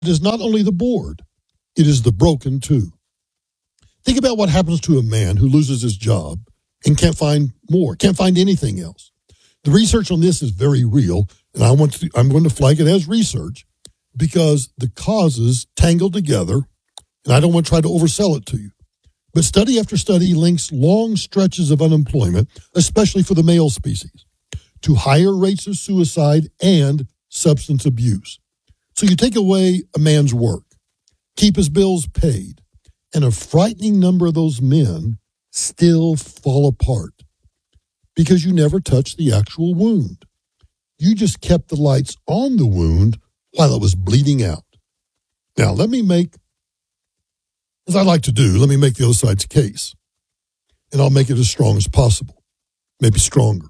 It is not only the bored, it is the broken too. Think about what happens to a man who loses his job and can't find more, can't find anything else. The research on this is very real, and I'm going to flag it as research because the causes tangle together, and I don't want to try to oversell it to you. But study after study links long stretches of unemployment, especially for the male species, to higher rates of suicide and substance abuse. So you take away a man's work, keep his bills paid, and a frightening number of those men still fall apart because you never touched the actual wound. You just kept the lights on the wound while it was bleeding out. Now, let me make the other side's case, and I'll make it as strong as possible, maybe stronger.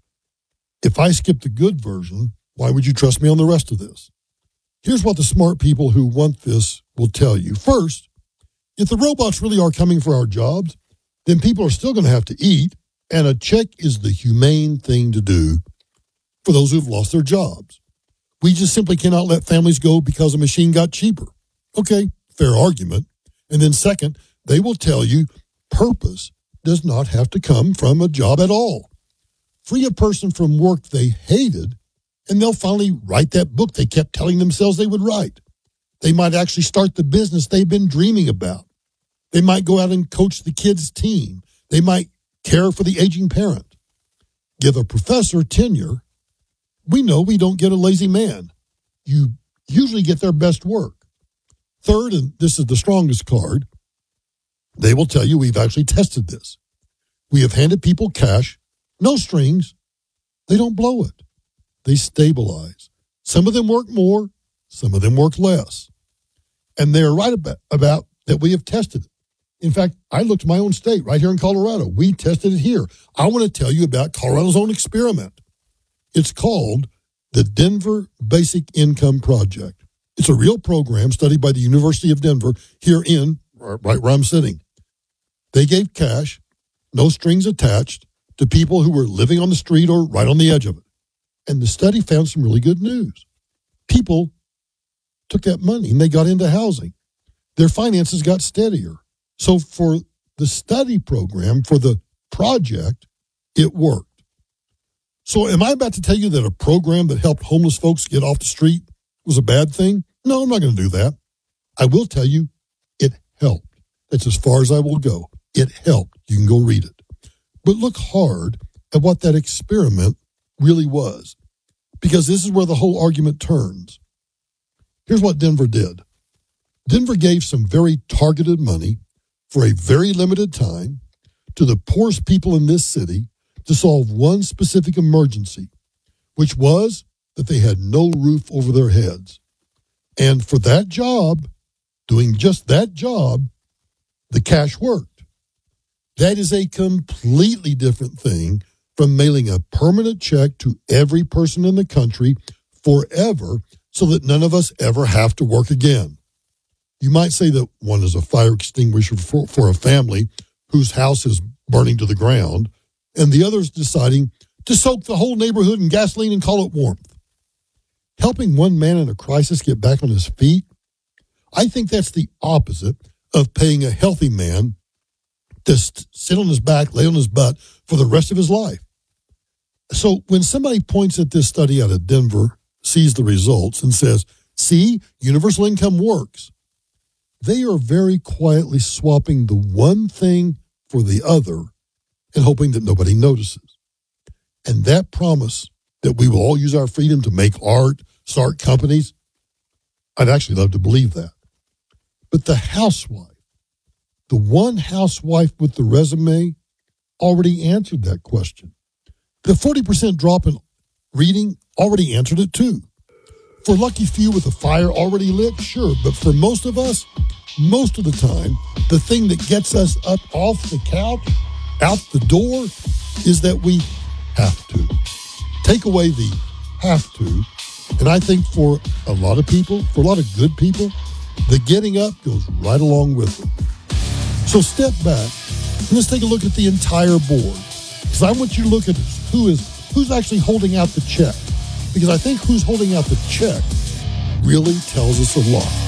If I skip the good version, why would you trust me on the rest of this? Here's what the smart people who want this will tell you. First, if the robots really are coming for our jobs, then people are still going to have to eat, and a check is the humane thing to do for those who've lost their jobs. We just simply cannot let families go because a machine got cheaper. Okay, fair argument. And then second, they will tell you purpose does not have to come from a job at all. Free a person from work they hated, and they'll finally write that book they kept telling themselves they would write. They might actually start the business they've been dreaming about. They might go out and coach the kids' team. They might care for the aging parent. Give a professor tenure. We know we don't get a lazy man. You usually get their best work. Third, and this is the strongest card, they will tell you we've actually tested this. We have handed people cash, no strings. They don't blow it. They stabilize. Some of them work more, some of them work less. And they're right about that we have tested it. In fact, I looked at my own state right here in Colorado. We tested it here. I want to tell you about Colorado's own experiment. It's called the Denver Basic Income Project. It's a real program studied by the University of Denver here right where I'm sitting. They gave cash, no strings attached, to people who were living on the street or right on the edge of it. And the study found some really good news. People took that money and they got into housing. Their finances got steadier. So for the study program, for the project, it worked. So am I about to tell you that a program that helped homeless folks get off the street was a bad thing? No, I'm not going to do that. I will tell you it helped. That's as far as I will go. It helped. You can go read it. But look hard at what that experiment really was, because this is where the whole argument turns. Here's what Denver did. Denver gave some very targeted money for a very limited time to the poorest people in this city to solve one specific emergency, which was that they had no roof over their heads. And for that job, doing just that job, the cash worked. That is a completely different thing from mailing a permanent check to every person in the country forever so that none of us ever have to work again. You might say that one is a fire extinguisher for a family whose house is burning to the ground, and the other is deciding to soak the whole neighborhood in gasoline and call it warmth. Helping one man in a crisis get back on his feet, I think that's the opposite of paying a healthy man to sit on his back, lay on his butt for the rest of his life. So when somebody points at this study out of Denver, sees the results, and says, see, universal income works, they are very quietly swapping the one thing for the other and hoping that nobody notices. And that promise that we will all use our freedom to make art, start companies, I'd actually love to believe that. But the housewife, the one housewife with the resume, already answered that question. The 40% drop in reading already answered it too. For a lucky few with a fire already lit, sure, but for most of us, most of the time, the thing that gets us up off the couch, out the door, is that we have to. Take away the have to, and I think for a lot of people, for a lot of good people, the getting up goes right along with it. So step back and let's take a look at the entire board, because I want you to look at who's actually holding out the check. Because I think who's holding out the check really tells us a lot